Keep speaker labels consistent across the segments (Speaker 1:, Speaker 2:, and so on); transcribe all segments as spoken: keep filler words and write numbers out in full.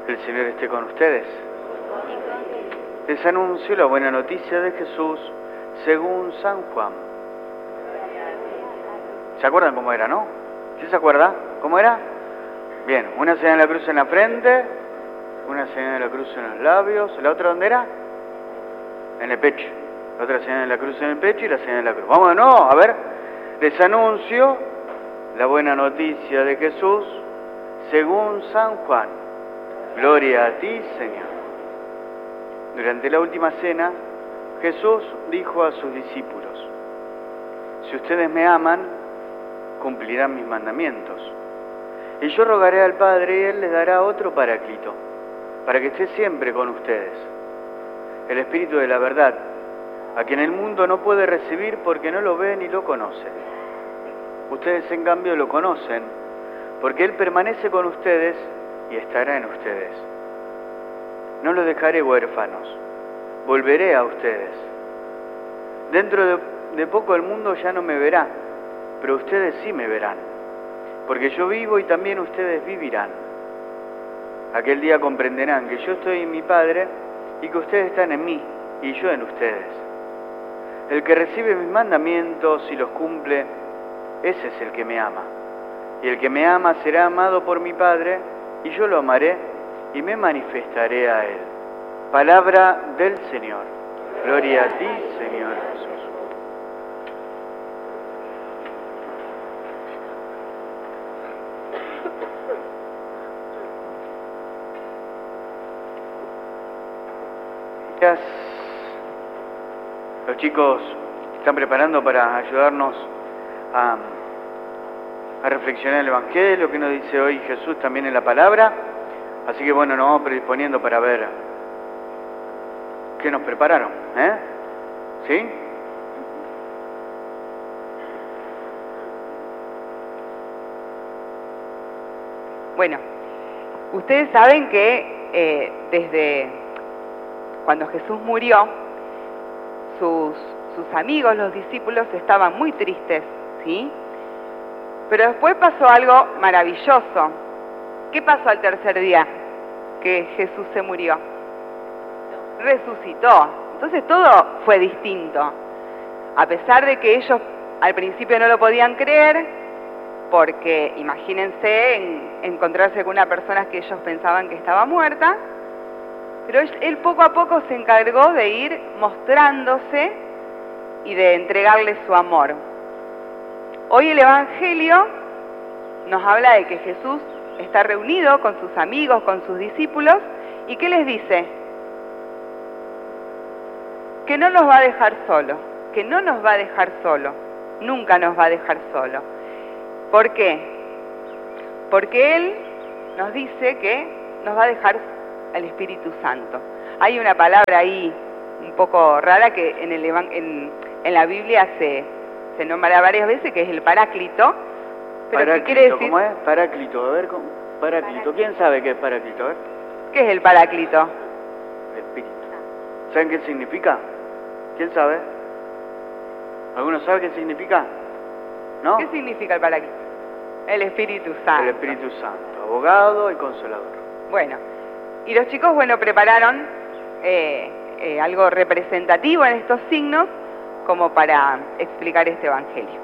Speaker 1: El Señor esté con ustedes. Les anuncio la buena noticia de Jesús según San Juan. ¿Se acuerdan cómo era, no? ¿Sí se acuerda? ¿Cómo era? Bien, una señal de la cruz en la frente, una señal de la cruz en los labios. ¿La otra dónde era? En el pecho. La otra señal de la cruz en el pecho y la señal de la cruz. Vamos de nuevo, a ver. Les anuncio la buena noticia de Jesús según San Juan. Gloria a ti, Señor. Durante la última cena, Jesús dijo a sus discípulos: si ustedes me aman, cumplirán mis mandamientos. Y yo rogaré al Padre y Él les dará otro Paráclito, para que esté siempre con ustedes. El Espíritu de la verdad, a quien el mundo no puede recibir porque no lo ve ni lo conoce. Ustedes, en cambio, lo conocen, porque Él permanece con ustedes y estará en ustedes. No los dejaré huérfanos, volveré a ustedes. Dentro de, de poco el mundo ya no me verá, pero ustedes sí me verán, porque yo vivo y también ustedes vivirán. Aquel día comprenderán que yo estoy en mi Padre y que ustedes están en mí y yo en ustedes. El que recibe mis mandamientos y los cumple, ese es el que me ama. Y el que me ama será amado por mi Padre, y yo lo amaré y me manifestaré a él. Palabra del Señor. Gloria a ti, Señor Jesús. Los chicos están preparando para ayudarnos a, a reflexionar el Evangelio, que nos dice hoy Jesús también en la palabra. Así que bueno, nos vamos predisponiendo para ver qué nos prepararon, ¿eh? ¿Sí?
Speaker 2: Bueno, ustedes saben que eh, desde cuando Jesús murió, sus, sus amigos, los discípulos, estaban muy tristes, ¿sí? Pero después pasó algo maravilloso. ¿Qué pasó al tercer día que Jesús se murió? Resucitó. Entonces todo fue distinto. A pesar de que ellos al principio no lo podían creer, porque imagínense en, encontrarse con una persona que ellos pensaban que estaba muerta, pero él, él poco a poco se encargó de ir mostrándose y de entregarle su amor. Hoy el Evangelio nos habla de que Jesús está reunido con sus amigos, con sus discípulos, ¿y qué les dice? Que no nos va a dejar solo, que no nos va a dejar solo, nunca nos va a dejar solo. ¿Por qué? Porque Él nos dice que nos va a dejar al Espíritu Santo. Hay una palabra ahí un poco rara que en, el, en, en la Biblia se, se nombra varias veces, que es el Paráclito. Pero
Speaker 1: Paráclito,
Speaker 2: ¿qué quiere decir?
Speaker 1: ¿Cómo es? Paráclito, a ver, ¿cómo? Paráclito. ¿Quién sabe qué es Paráclito? A ver.
Speaker 2: ¿Qué es el Paráclito?
Speaker 1: El Espíritu. ¿Saben qué significa? ¿Quién sabe? ¿Alguno sabe qué significa? ¿No?
Speaker 2: ¿Qué significa el Paráclito? El Espíritu Santo.
Speaker 1: El Espíritu Santo, abogado y consolador.
Speaker 2: Bueno, y los chicos, bueno, prepararon eh, eh, algo representativo en estos signos como para explicar este Evangelio.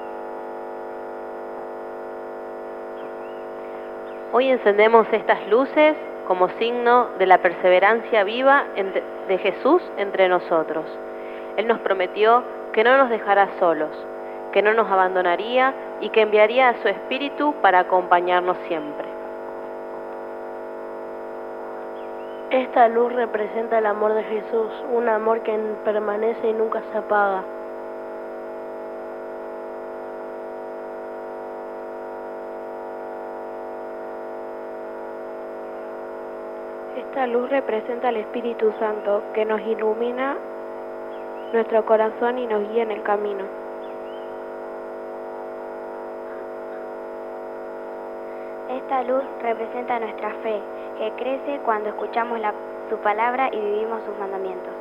Speaker 3: Hoy encendemos estas luces como signo de la perseverancia viva de Jesús entre nosotros. Él nos prometió que no nos dejará solos, que no nos abandonaría y que enviaría a su Espíritu para acompañarnos siempre.
Speaker 4: Esta luz representa el amor de Jesús, un amor que permanece y nunca se apaga. Esta luz representa al Espíritu Santo, que nos ilumina nuestro corazón y nos guía en el camino.
Speaker 5: Esta luz representa nuestra fe, que crece cuando escuchamos la, su palabra y vivimos sus mandamientos.